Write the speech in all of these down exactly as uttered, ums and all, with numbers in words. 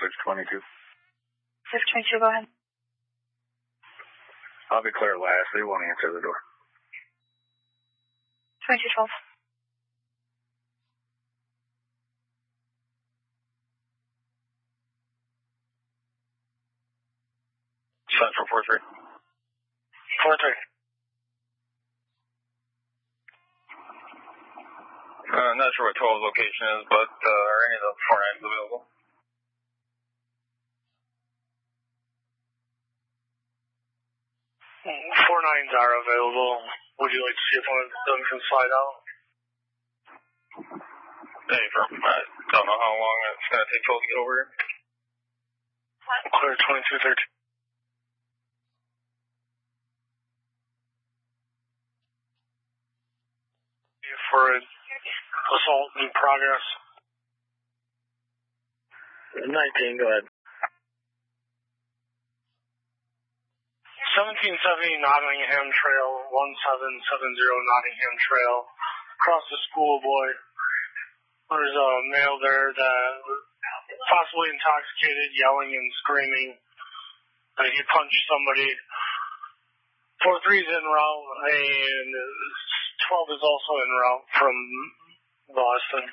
six twenty-two. six twenty-two, go ahead. I'll be clear last. They won't answer the door. twenty-two twelve. Central four three. four three. Uh, not sure what twelve's location is, but uh, are any of the four nines available? Four nines are available. Would you like to see if one of them can slide out? Hey, for, I don't know how long it's going to take till to get over here. Clear twenty-two thirteen. For assault in progress. nineteen, go ahead. seventeen seventy Nottingham Trail, one seven seven zero Nottingham Trail, across the school, boy. There's a male there that possibly intoxicated, yelling and screaming that he punched somebody. four three is en route, and twelve is also en route from Boston.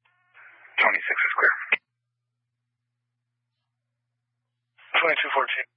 twenty-six is clear. twenty-two fourteen.